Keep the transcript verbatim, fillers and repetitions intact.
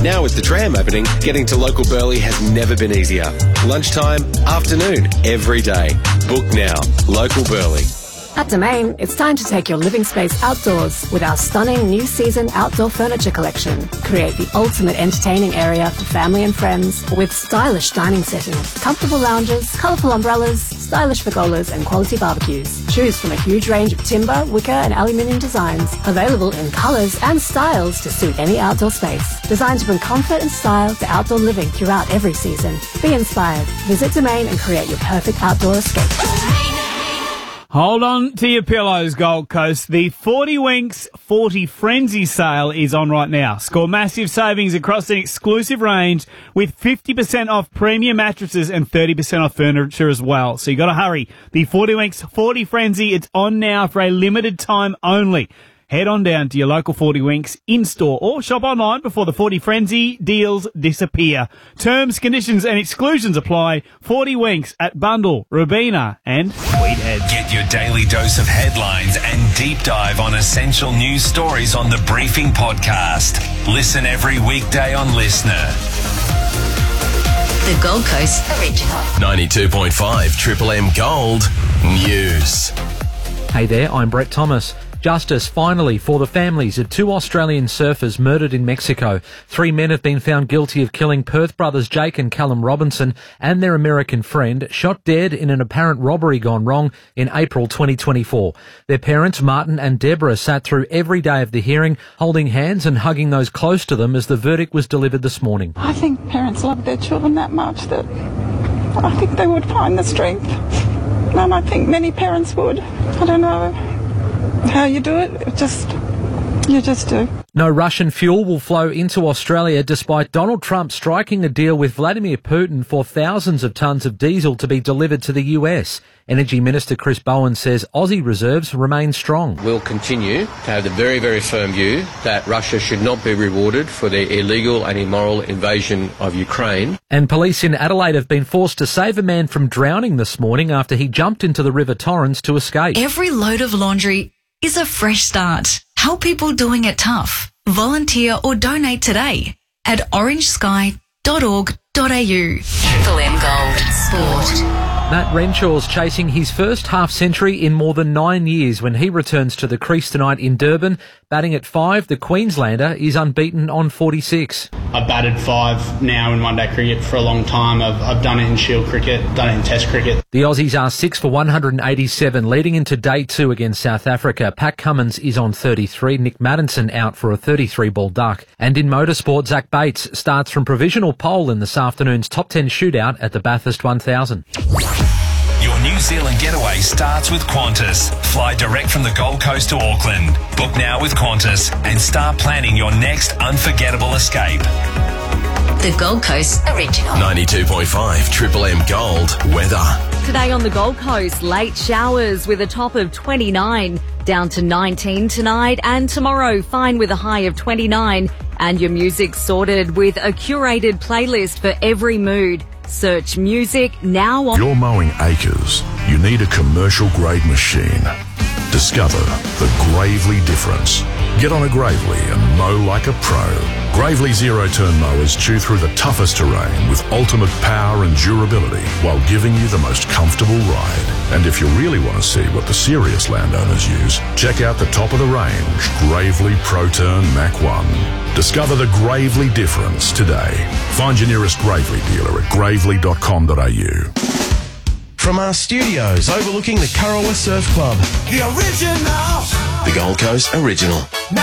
Now with the tram opening, getting to local Burleigh has never been easier. Lunchtime, afternoon, every day. Book now. Local Burleigh. At Domain, it's time to take your living space outdoors with our stunning new season outdoor furniture collection. Create the ultimate entertaining area for family and friends with stylish dining settings, comfortable lounges, colourful umbrellas, stylish pergolas and quality barbecues. Choose from a huge range of timber, wicker and aluminium designs, available in colours and styles to suit any outdoor space. Designed to bring comfort and style to outdoor living throughout every season. Be inspired. Visit Domain and create your perfect outdoor escape. Hold on to your pillows, Gold Coast. The forty Winks forty Frenzy sale is on right now. Score massive savings across an exclusive range with fifty percent off premium mattresses and thirty percent off furniture as well. So you got to hurry. The forty Winks forty Frenzy, it's on now for a limited time only. Head on down to your local forty Winks in-store or shop online before the forty Frenzy deals disappear. Terms, conditions and exclusions apply. forty Winks at Bundle, Robina and Sweethead. Get your daily dose of headlines and deep dive on essential news stories on the Briefing Podcast. Listen every weekday on Listener. The Gold Coast Original. ninety-two point five Triple M Gold News. Hey there, I'm Brett Thomas. Justice finally for the families of two Australian surfers murdered in Mexico. Three men have been found guilty of killing Perth brothers Jake and Callum Robinson and their American friend, shot dead in an apparent robbery gone wrong in April twenty twenty-four. Their parents, Martin and Deborah, sat through every day of the hearing, holding hands and hugging those close to them as the verdict was delivered this morning. I think parents love their children that much that I think they would find the strength. And I think many parents would. I don't know how you do it, it just, you just do. No Russian fuel will flow into Australia despite Donald Trump striking a deal with Vladimir Putin for thousands of tonnes of diesel to be delivered to the U S. Energy Minister Chris Bowen says Aussie reserves remain strong. We'll continue to have the very, very firm view that Russia should not be rewarded for their illegal and immoral invasion of Ukraine. And police in Adelaide have been forced to save a man from drowning this morning after he jumped into the River Torrens to escape. Every load of laundry is a fresh start. Help people doing it tough. Volunteer or donate today at orange sky dot org dot a u. Triple M Gold Sport. Matt Renshaw's chasing his first half-century in more than nine years when he returns to the crease tonight in Durban. Batting at five, the Queenslander is unbeaten on forty-six. I've batted five now in one-day cricket for a long time. I've, I've done it in Shield cricket, done it in Test cricket. The Aussies are six for one hundred eighty-seven, leading into day two against South Africa. Pat Cummins is on thirty-three, Nick Maddinson out for a thirty-three ball duck. And in motorsport, Zach Bates starts from provisional pole in this afternoon's top ten shootout at the Bathurst one thousand. Your New Zealand getaway starts with Qantas. Fly direct from the Gold Coast to Auckland. Book now with Qantas and start planning your next unforgettable escape. The Gold Coast Original. ninety-two point five Triple M Gold Weather. Today on the Gold Coast, late showers with a top of twenty-nine, down to nineteen tonight, and tomorrow fine with a high of twenty-nine. And your music sorted with a curated playlist for every mood. Search music now on... You're mowing acres. You need a commercial grade machine. Discover the Gravely difference. Get on a Gravely and mow like a pro. Gravely zero-turn mowers chew through the toughest terrain with ultimate power and durability while giving you the most comfortable ride. And if you really want to see what the serious landowners use, check out the top of the range Gravely ProTurn Mach one. Discover the Gravely difference today. Find your nearest Gravely dealer at gravely dot com dot a u. From our studios overlooking the Kurrawa Surf Club. The original. The Gold Coast Original.